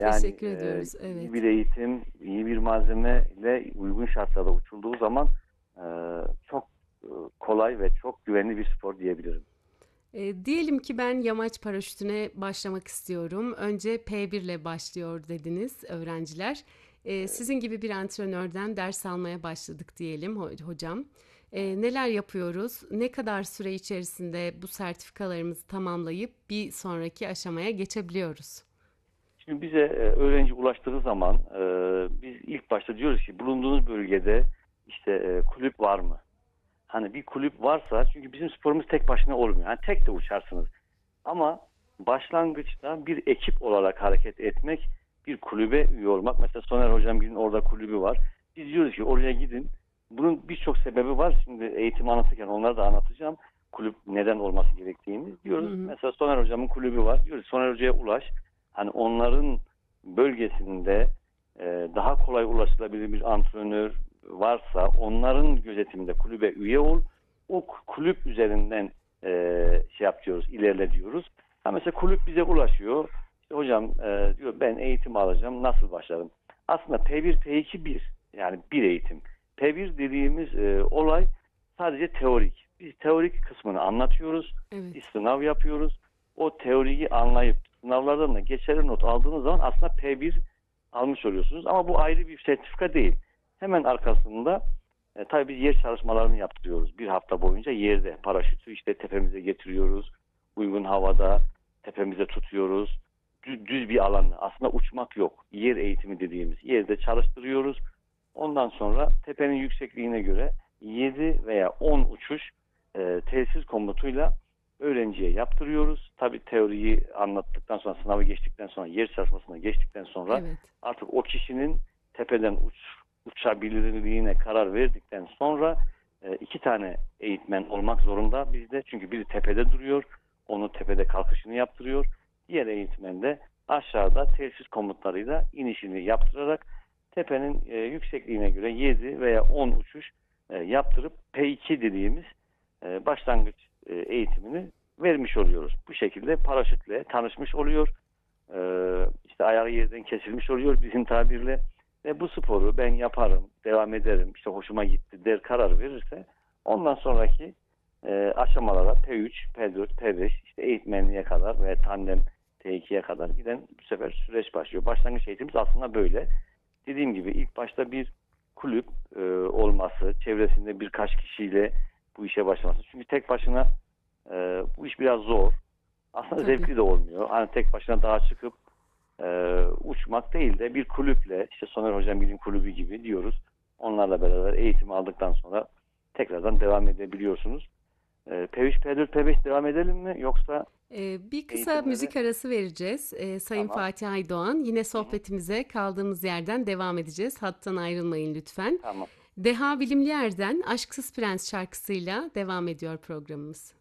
Yani Teşekkür ediyoruz. iyi Evet. bir eğitim, iyi bir malzeme ile uygun şartlarda uçulduğu zaman e, çok kolay ve çok güvenli bir spor diyebilirim. Diyelim ki ben yamaç paraşütüne başlamak istiyorum. Önce P1 ile başlıyor dediniz öğrenciler. Sizin gibi bir antrenörden ders almaya başladık diyelim hocam. Neler yapıyoruz? Ne kadar süre içerisinde bu sertifikalarımızı tamamlayıp bir sonraki aşamaya geçebiliyoruz? Şimdi bize öğrenci ulaştığı zaman biz ilk başta diyoruz ki bulunduğunuz bölgede işte kulüp var mı? Hani bir kulüp varsa, çünkü bizim sporumuz tek başına olmuyor. Yani tek de uçarsınız. Ama başlangıçta bir ekip olarak hareket etmek, bir kulübe üye olmak. Mesela Soner Hocamgil'in orada kulübü var. Biz diyoruz ki oraya gidin. Bunun birçok sebebi var. Şimdi eğitim anlatırken onları da anlatacağım. Kulüp neden olması gerektiğini Hı diyoruz. hı. Mesela Soner Hocam'ın kulübü var. Diyoruz Soner Hoca'ya ulaş. Hani onların bölgesinde daha kolay ulaşılabilir bir antrenör varsa onların gözetiminde kulübe üye ol. O kulüp üzerinden şey yapıyoruz, ilerle diyoruz. Ha mesela kulüp bize ulaşıyor. İşte hocam diyor ben eğitim alacağım. Nasıl başlarım? Aslında P1, P2 bir. Yani bir eğitim. P1 dediğimiz olay sadece teorik. Biz teorik kısmını anlatıyoruz. Bir Evet. sınav yapıyoruz. O teoriyi anlayıp sınavlardan da geçerli not aldığınız zaman aslında P1 almış oluyorsunuz. Ama bu ayrı bir sertifika değil. Hemen arkasında tabii biz yer çalışmalarını yaptırıyoruz. Bir hafta boyunca yerde paraşütü işte tepemize getiriyoruz. Uygun havada tepemize tutuyoruz. Düz bir alanda. Aslında uçmak yok. Yer eğitimi dediğimiz yerde çalıştırıyoruz. Ondan sonra tepenin yüksekliğine göre 7 veya 10 uçuş telsiz komutuyla öğrenciye yaptırıyoruz. Tabii teoriyi anlattıktan sonra, sınavı geçtikten sonra, yer çalışmasına geçtikten sonra Evet. artık o kişinin tepeden uçabilirliğine karar verdikten sonra iki tane eğitmen olmak zorunda bizde. Çünkü biri tepede duruyor, onu tepede kalkışını yaptırıyor. Diğer eğitmen de aşağıda telsiz komutlarıyla inişini yaptırarak tepenin yüksekliğine göre 7 veya 10 uçuş yaptırıp P2 dediğimiz başlangıç eğitimini vermiş oluyoruz. Bu şekilde paraşütle tanışmış oluyor. İşte ayağı yerden kesilmiş oluyor bizim tabirle. Ve bu sporu ben yaparım, devam ederim, işte hoşuma gitti der karar verirse ondan sonraki aşamalara P3, P4, P5 işte eğitmenliğe kadar ve tandem T2'ye kadar giden bu sefer süreç başlıyor. Başlangıç eğitimimiz aslında böyle. Dediğim gibi ilk başta bir kulüp olması, çevresinde birkaç kişiyle bu işe başlaması. Çünkü tek başına bu iş biraz zor. Aslında Tabii. zevkli de olmuyor. Hani tek başına dağa çıkıp uçmak değil de bir kulüple, işte Soner Hocam bizim kulübü gibi diyoruz. Onlarla beraber eğitim aldıktan sonra tekrardan devam edebiliyorsunuz. P3, P4, P5 devam edelim mi? Yoksa Bir kısa eğitimleri müzik arası vereceğiz. Sayın tamam. Fatih Aydoğan, yine Hı hı, sohbetimize kaldığımız yerden devam edeceğiz. Hattan ayrılmayın lütfen. tamam. Deha Bilimli Er'den Aşksız Prens şarkısıyla devam ediyor programımız.